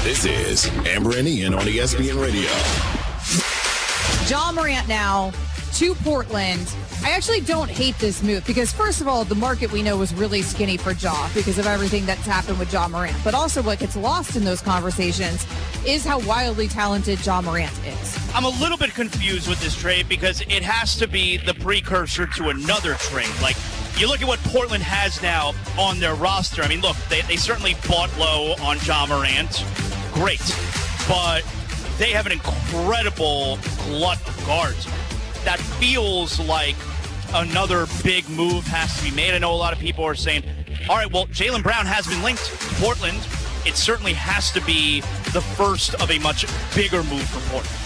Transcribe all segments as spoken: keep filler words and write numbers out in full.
This is Amber and Ian on E S P N Radio. Ja Morant now to Portland. I actually don't hate this move because, first of all, the market we know was really skinny for Ja because of everything that's happened with Ja Morant. But also what gets lost in those conversations is how wildly talented Ja Morant is. I'm a little bit confused with this trade because it has to be the precursor to another trade. Like, you look at what Portland has now on their roster. I mean, look, they, they certainly bought low on Ja Morant. Great. But they have an incredible glut of guards. That feels like another big move has to be made. I know a lot of people are saying, all right, well, Jaylen Brown has been linked to Portland. It certainly has to be the first of a much bigger move for Portland.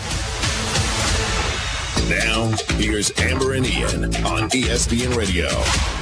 Now, here's Amber and Ian on E S P N Radio.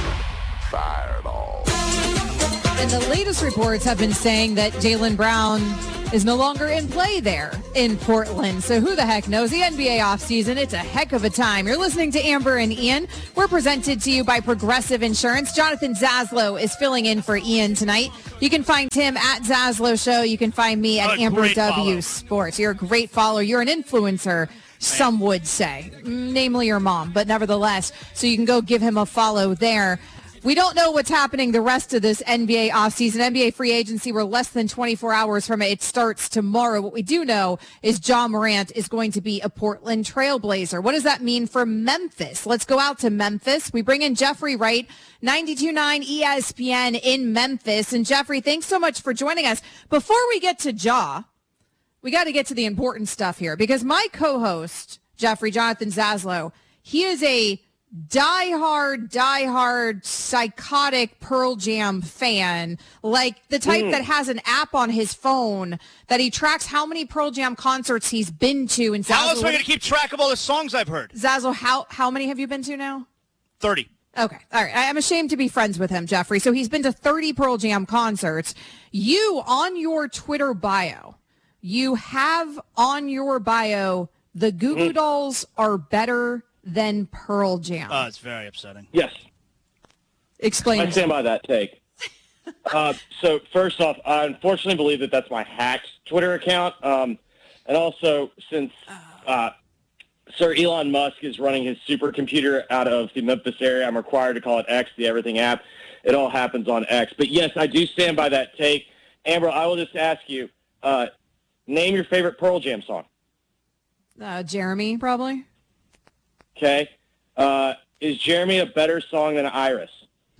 Fireball. And the latest reports have been saying that Jaylen Brown is no longer in play there in Portland. So who the heck knows? The N B A offseason, it's a heck of a time. You're listening to Amber and Ian. We're presented to you by Progressive Insurance. Jonathan Zaslow is filling in for Ian tonight. You can find him at Zaslow Show. You can find me at Amber W follow. Sports. You're a great follower. You're an influencer, some would say, namely your mom, but nevertheless. So you can go give him a follow there. We don't know what's happening the rest of this N B A offseason. N B A free agency, we're less than twenty-four hours from it. It starts tomorrow. What we do know is Ja Morant is going to be a Portland Trailblazer. What does that mean for Memphis? Let's go out to Memphis. We bring in Jeffrey Wright, ninety-two point nine E S P N in Memphis. And Jeffrey, thanks so much for joining us. Before we get to Ja, we got to get to the important stuff here because my co-host, Jeffrey, Jonathan Zaslow, he is a diehard, diehard, psychotic Pearl Jam fan, like the type mm. that has an app on his phone that he tracks how many Pearl Jam concerts he's been to. And Zazzle, how else am I going to keep track of all the songs I've heard? Zazzle, how, how many have you been to now? thirty. Okay. All right. I'm ashamed to be friends with him, Jeffrey. So he's been to thirty Pearl Jam concerts. You, on your Twitter bio, you have on your bio, the Goo Goo mm. Dolls are better than Pearl Jam. Oh, it's very upsetting. Yes. Explain. I stand by that take. uh, so first off, I unfortunately believe that that's my hacked Twitter account. Um, and also, since uh, Sir Elon Musk is running his supercomputer out of the Memphis area, I'm required to call it X, the Everything app. It all happens on X. But yes, I do stand by that take. Amber, I will just ask you, uh, name your favorite Pearl Jam song. Uh, Jeremy, probably. Okay. Uh, is Jeremy a better song than Iris?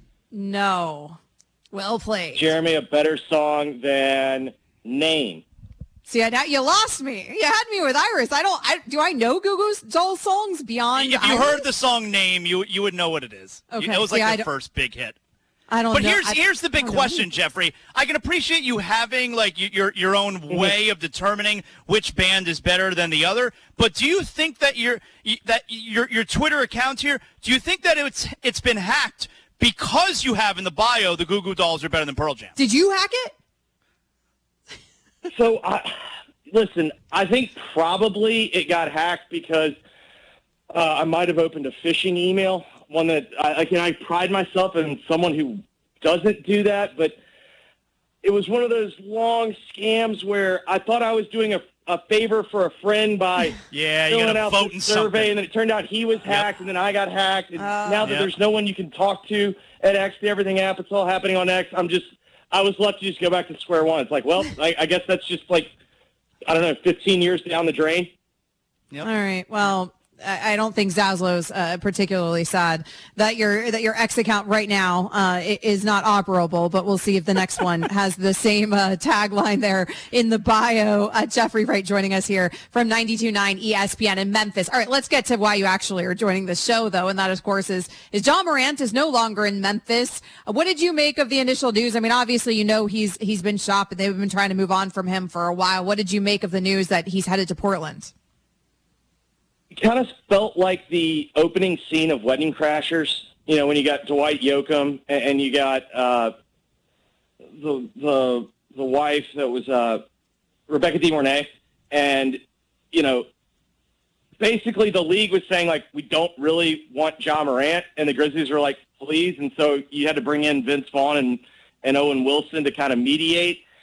No. Well played. Jeremy a better song than Name? See, I, you lost me. You had me with Iris. I don't. I, do I know Goo Goo Dolls songs beyond? If you Iris? heard the song Name, you you would know what it is. Okay. It was like See, the first big hit. I don't but know. here's I, here's the big question, know. Jeffrey. I can appreciate you having like your your own way of determining which band is better than the other. But do you think that your that your your Twitter account here? Do you think that it's it's been hacked because you have in the bio the Goo Goo Dolls are better than Pearl Jam? Did you hack it? So I listen. I think probably it got hacked because uh, I might have opened a phishing email. One that I, again, I pride myself in someone who doesn't do that, but it was one of those long scams where I thought I was doing a, a favor for a friend by yeah, filling you out vote the in survey, something. and then it turned out he was hacked, yep. and then I got hacked, and uh, now that yep. there's no one you can talk to at X, the Everything app, it's all happening on X. I'm just, I was left to just go back to square one. It's like, well, I, I guess that's just like, I don't know, fifteen years down the drain. Yep. All right. Well, I don't think Zaslow's uh, particularly sad that your that your X account right now uh, is not operable, but we'll see if the next one has the same uh, tagline there in the bio. Uh, Jeffrey Wright joining us here from ninety-two point nine E S P N in Memphis. All right, let's get to why you actually are joining the show, though, and that, of course, is is Ja Morant is no longer in Memphis. Uh, what did you make of the initial news? I mean, obviously, you know he's he's been shopped, and they've been trying to move on from him for a while. What did you make of the news that he's headed to Portland? It kind of felt like the opening scene of Wedding Crashers, you know, when you got Dwight Yoakam and, and you got uh, the the the wife that was uh, Rebecca De Mornay, and, you know, basically the league was saying, like, we don't really want Ja Morant, and the Grizzlies were like, please, and so you had to bring in Vince Vaughn and, and Owen Wilson to kind of mediate.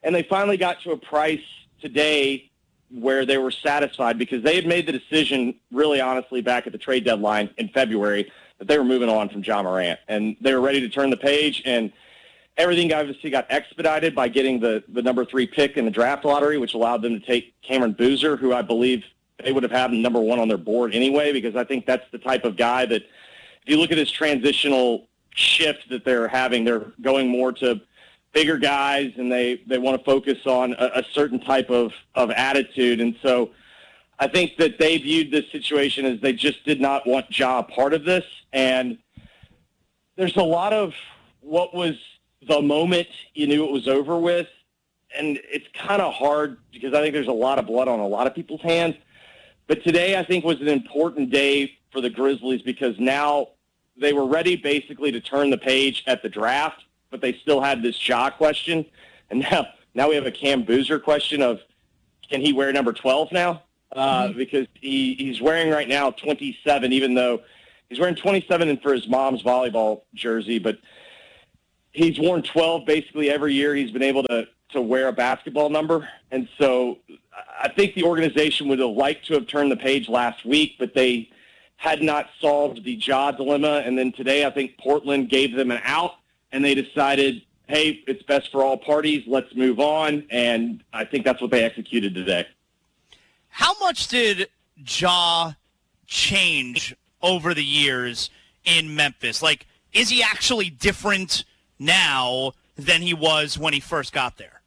And they finally got to a price today where they were satisfied because they had made the decision, really honestly, back at the trade deadline in February that they were moving on from Ja Morant. And they were ready to turn the page, and everything obviously got expedited by getting the, the number three pick in the draft lottery, which allowed them to take Cameron Boozer, who I believe they would have had number one on their board anyway, because I think that's the type of guy that, if you look at this transitional shift that they're having, they're going more to bigger guys, and they, they want to focus on a, a certain type of, of attitude. And so I think that they viewed this situation as they just did not want Ja part of this. And there's a lot of what was the moment you knew it was over with, and it's kind of hard because I think there's a lot of blood on a lot of people's hands. But today I think was an important day for the Grizzlies because now they were ready basically to turn the page at the draft, but they still had this Ja question. And now, now we have a Cam Boozer question of, can he wear number twelve now? Uh, mm-hmm. Because he, he's wearing right now twenty-seven, even though he's wearing twenty-seven for his mom's volleyball jersey, but he's worn twelve basically every year he's been able to, to wear a basketball number. And so I think the organization would have liked to have turned the page last week, but they had not solved the Ja dilemma. And then today I think Portland gave them an out, and they decided, hey, it's best for all parties. Let's move on. And I think that's what they executed today. How much did Ja change over the years in Memphis? Like, is he actually different now than he was when he first got there?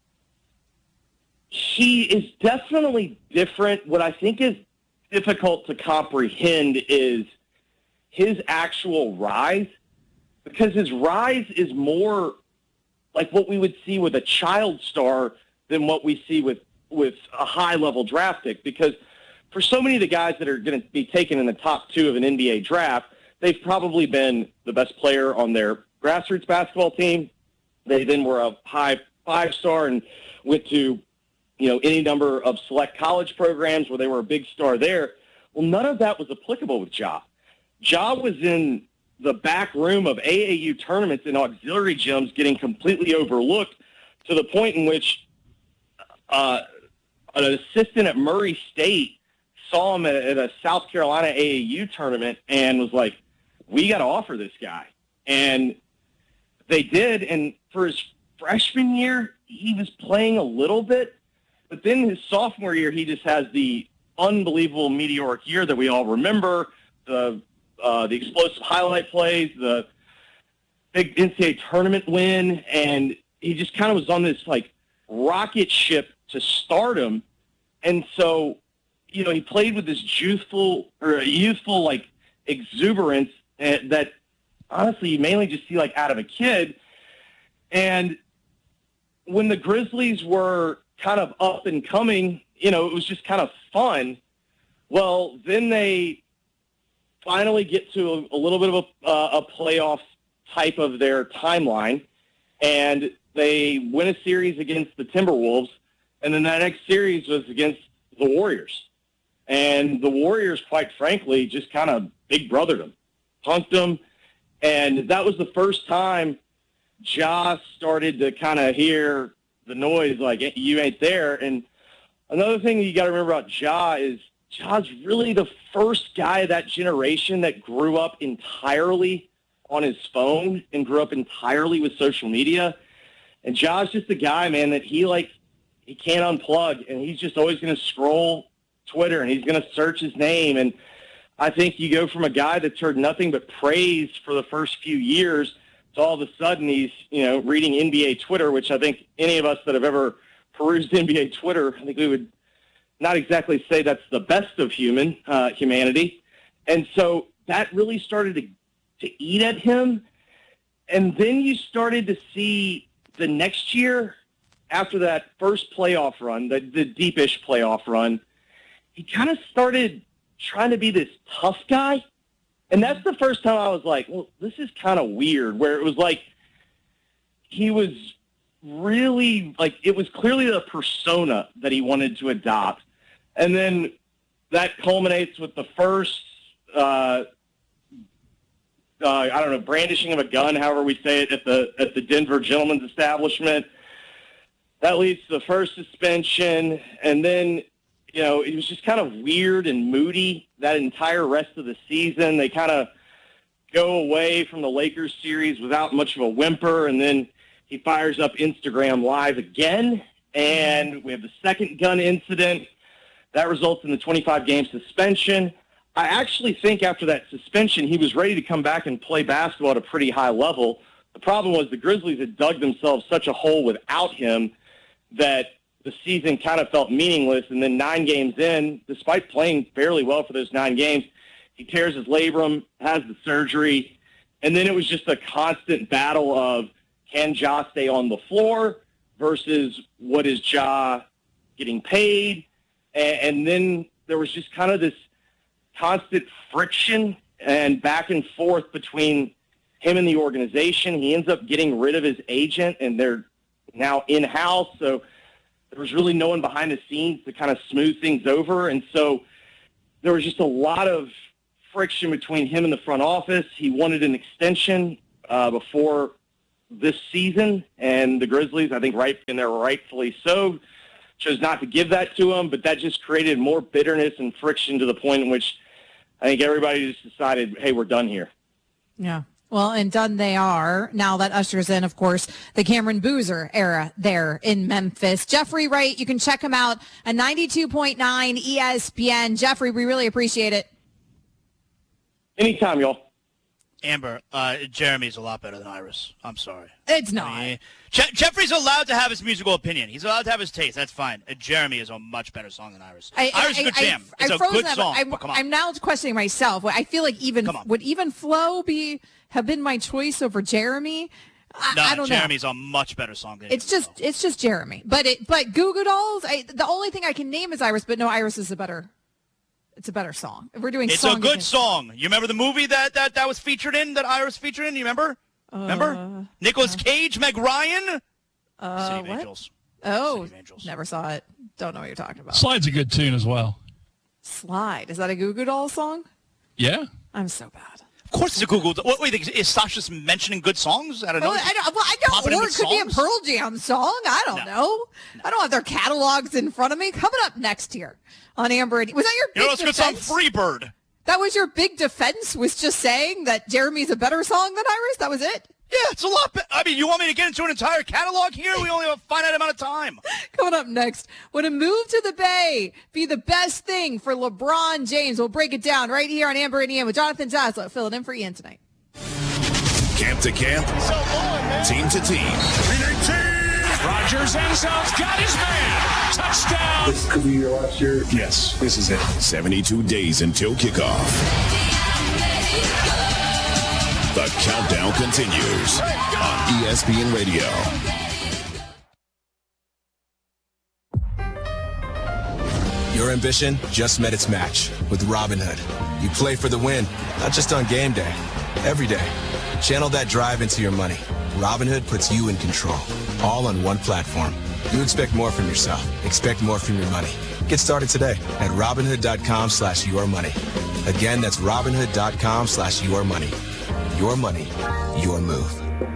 He is definitely different. What I think is difficult to comprehend is his actual rise, because his rise is more like what we would see with a child star than what we see with, with a high-level draft pick. Because for so many of the guys that are going to be taken in the top two of an N B A draft, they've probably been the best player on their grassroots basketball team. They then were a high five-star and went to, you know, any number of select college programs where they were a big star there. Well, none of that was applicable with Ja. Ja was in the back room of A A U tournaments and auxiliary gyms getting completely overlooked to the point in which uh, an assistant at Murray State saw him at, at a South Carolina A A U tournament and was like, we got to offer this guy. And they did, and for his freshman year, he was playing a little bit, but then his sophomore year, he just has the unbelievable meteoric year that we all remember, the uh, the explosive highlight plays, the big N C double A tournament win, and he just kind of was on this, like, rocket ship to stardom. And so, you know, he played with this youthful, or youthful, like, exuberance that, honestly, you mainly just see, like, out of a kid. And when the Grizzlies were kind of up and coming, you know, it was just kind of fun. Well, then they finally get to a, a little bit of a, uh, a playoff type of their timeline, and they win a series against the Timberwolves, and then that next series was against the Warriors. And the Warriors, quite frankly, just kind of big brothered them, punked them, and that was the first time Ja started to kind of hear the noise, like, you ain't there. And another thing you got to remember about Ja is Ja's really the first guy of that generation that grew up entirely on his phone and grew up entirely with social media. And Ja's just a guy, man, that he, like, he can't unplug, and he's just always going to scroll Twitter, and he's going to search his name. And I think you go from a guy that's heard nothing but praise for the first few years to all of a sudden he's, you know, reading N B A Twitter, which I think any of us that have ever perused N B A Twitter, I think we would not exactly say that's the best of human uh, humanity. And so that really started to, to eat at him. And then you started to see the next year, after that first playoff run, the, the deepish playoff run, he kind of started trying to be this tough guy. And that's the first time I was like, well, this is kind of weird, where it was like he was really, like, it was clearly the persona that he wanted to adopt. And then that culminates with the first, uh, uh, I don't know, brandishing of a gun, however we say it, at the at the Denver Gentleman's Establishment. that leads to the first suspension, and then, you know, it was just kind of weird and moody that entire rest of the season. They kind of go away from the Lakers series without much of a whimper, and then he fires up Instagram Live again, and we have the second gun incident. That results in the twenty-five game suspension. I actually think after that suspension, he was ready to come back and play basketball at a pretty high level. The problem was the Grizzlies had dug themselves such a hole without him that the season kind of felt meaningless. And then nine games in, despite playing fairly well for those nine games, he tears his labrum, has the surgery, and then it was just a constant battle of can Ja stay on the floor versus what is Ja getting paid. And then there was just kind of this constant friction and back and forth between him and the organization. He ends up getting rid of his agent, and they're now in-house. So there was really no one behind the scenes to kind of smooth things over. And so there was just a lot of friction between him and the front office. He wanted an extension uh, before this season, and the Grizzlies, I think, right, and they're rightfully so, chose not to give that to him, but that just created more bitterness and friction to the point in which I think everybody just decided, hey, we're done here. Yeah. Well, and done they are. Now that ushers in, of course, the Cameron Boozer era there in Memphis. Jeffrey Wright, you can check him out at ninety-two point nine E S P N. Jeffrey, we really appreciate it. Anytime, y'all. Amber, uh, Jeremy's a lot better than Iris. I'm sorry. It's not. I mean, Je- Jeffrey's allowed to have his musical opinion. He's allowed to have his taste. That's fine. Uh, Jeremy is a much better song than Iris. I, Iris I, is a good I, jam. I, It's I a good that, song. I'm, But come on. I'm now questioning myself. I feel like even Come on. would even Flo be have been my choice over Jeremy? I, no, I don't Jeremy's know. a much better song than It's him, just though. it's just Jeremy. But it but Goo Goo Dolls. I, the only thing I can name is Iris, but no, Iris is a better. It's a better song. If we're doing It's song a good against- song. You remember the movie that, that, that was featured in, that Iris featured in? You remember? Uh, remember? Nicolas Cage, Meg Ryan? Uh, City of what? Angels. Oh, City of Angels. never saw it. Don't know what you're talking about. Slide's a good tune as well. Slide. Is that a Goo Goo Dolls song? Yeah. I'm so bad. Of course it's a Google. What, wait, is Sasha just mentioning good songs? I don't know. Well, I don't, well, I Popping know, in or with it could be a songs? Pearl Jam song. I don't No. know. I don't have their catalogs in front of me. Coming up next here on Amber and was that your big You know what's a good song? defense? Freebird. That was your big defense, was just saying that Jeremy's a better song than Iris? That was it? Yeah, it's a lot. Be- I mean, you want me to get into an entire catalog here? We only have a finite amount of time. Coming up next, would a move to the Bay be the best thing for LeBron James? We'll break it down right here on Amber and Ian with Jonathan Zaslett filling in for Ian tonight. Camp to camp, team to team. Rogers end zone's got his man. Touchdown. This could be your last year. Yes, this is it. seventy-two days until kickoff. The countdown continues on E S P N Radio. Your ambition just met its match with Robinhood. You play for the win, not just on game day, every day. Channel that drive into your money. Robinhood puts you in control, all on one platform. You expect more from yourself. Expect more from your money. Get started today at Robinhood.com slash your money. Again, that's Robinhood.com slash your money. Your money, your move.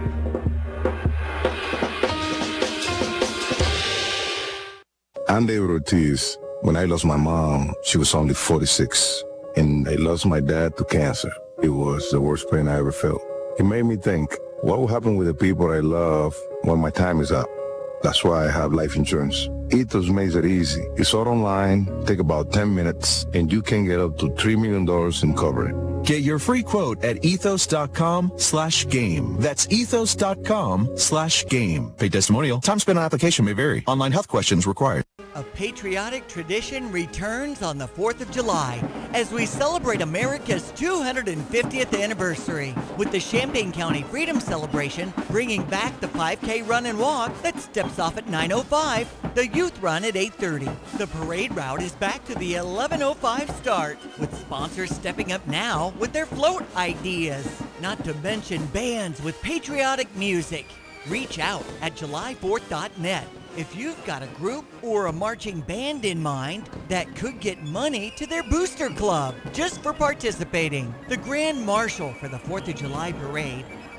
I'm David Ortiz. When I lost my mom, she was only forty-six. And I lost my dad to cancer. It was the worst pain I ever felt. It made me think, what will happen with the people I love when my time is up? That's why I have life insurance. Ethos makes it easy. It's all online, take about ten minutes, and you can get up to three million dollars in coverage. Get your free quote at ethos.com slash game. That's ethos.com slash game. Paid testimonial. Time spent on application may vary. Online health questions required. A patriotic tradition returns on the fourth of July as we celebrate America's two hundred fiftieth anniversary with the Champaign County Freedom Celebration bringing back the five K run and walk that steps off at nine oh five, the youth run at eight thirty. The parade route is back to the eleven oh five start with sponsors stepping up now with their float ideas, not to mention bands with patriotic music. Reach out at july fourth dot net. If you've got a group or a marching band in mind that could get money to their booster club just for participating. The Grand Marshal for the fourth of July Parade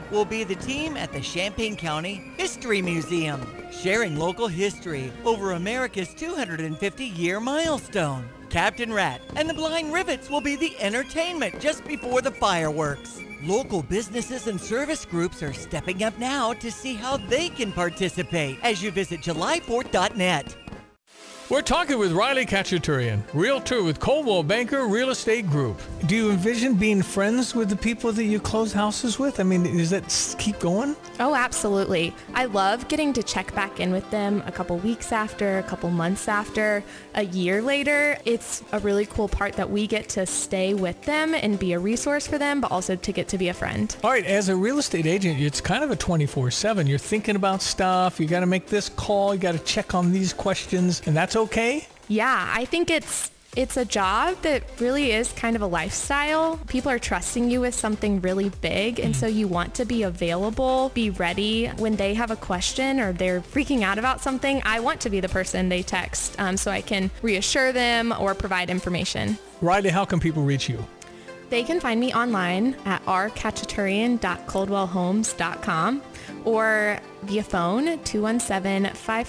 will be the team at the Champaign County History Museum, sharing local history over America's two hundred fifty year milestone. Captain Rat and the Blind Rivets will be the entertainment just before the fireworks. Local businesses and service groups are stepping up now to see how they can participate as you visit july fourth dot net. We're talking with Riley Khachaturian, realtor with Coldwell Banker Real Estate Group. Do you envision being friends with the people that you close houses with? I mean, does that s- keep going? Oh, absolutely. I love getting to check back in with them a couple weeks after, a couple months after, a year later. It's a really cool part that we get to stay with them and be a resource for them, but also to get to be a friend. All right, as a real estate agent, it's kind of a twenty-four seven. You're thinking about stuff. You got to make this call. You got to check on these questions, and that's okay? Yeah, I think it's it's a job that really is kind of a lifestyle. People are trusting you with something really big, and so you want to be available, be ready when they have a question or they're freaking out about something. I want to be the person they text um, so I can reassure them or provide information. Riley, how can people reach you? They can find me online at r khachaturian dot coldwell homes dot com or via phone two one seven, five